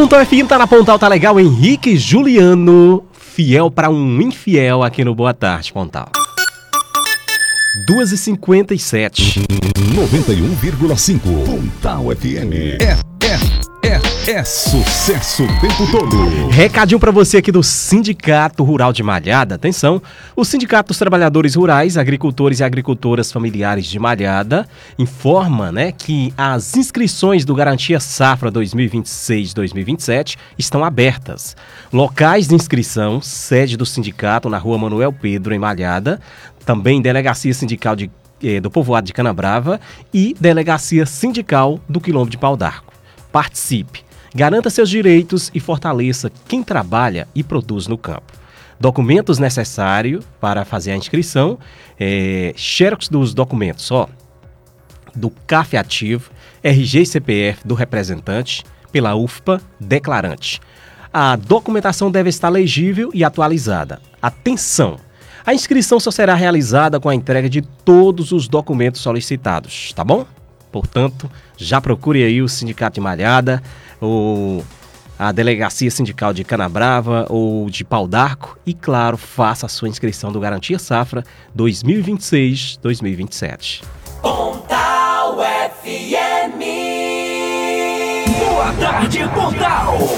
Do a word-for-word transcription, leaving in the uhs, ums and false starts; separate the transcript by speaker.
Speaker 1: Pontal F M tá na Pontal, tá legal. Henrique Juliano, fiel pra um infiel aqui no Boa Tarde, Pontal. duas e cinquenta e sete.
Speaker 2: noventa e um vírgula cinco. Pontal F M. É, é, é, é sucesso o tempo todo.
Speaker 1: Recadinho pra você aqui do Sindicato Rural de Malhada. Atenção, o Sindicato dos Trabalhadores Rurais, Agricultores e Agricultoras Familiares de Malhada informa, né, que as inscrições do Garantia Safra dois mil e vinte e seis dois mil e vinte e sete estão abertas. Locais de inscrição, sede do sindicato na Rua Manuel Pedro, em Malhada, também Delegacia Sindical de, eh, do Povoado de Canabrava e Delegacia Sindical do Quilombo de Pau d'Arco. Participe, garanta seus direitos e fortaleça quem trabalha e produz no campo. Documentos necessários para fazer a inscrição, é, xerox dos documentos, ó, do C A F ativo, R G e C P F do representante, pela U F P A, declarante. A documentação deve estar legível e atualizada. Atenção! A inscrição só será realizada com a entrega de todos os documentos solicitados, tá bom? Portanto, já procure aí o Sindicato de Malhada, ou a Delegacia Sindical de Canabrava ou de Pau d'Arco e, claro, faça a sua inscrição do Garantia Safra dois mil e vinte e seis dois mil e vinte e sete.
Speaker 3: Pontal F M. Boa tarde, Pontal.